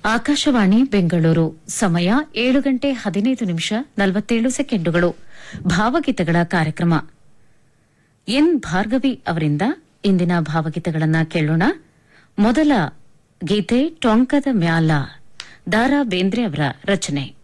ಆಕಾಶವಾಣಿ ಬೆಂಗಳೂರು ಸಮಯ 7:15 ಭಾವಗೀತೆಗಳ ಕಾರ್ಯಕ್ರಮ ಎನ್ ಭಾರ್ಗವಿ ಅವರಿಂದ ಇಂದಿನ ಭಾವಗೀತೆಗಳನ್ನು ಕೇಳೋಣ. ಮೊದಲ ಗೀತೆ ಟೊಂಕದ ಮ್ಯಾಲ ದಾರಾ ಬೇಂದ್ರೆ ಅವರ ರಚನೆ.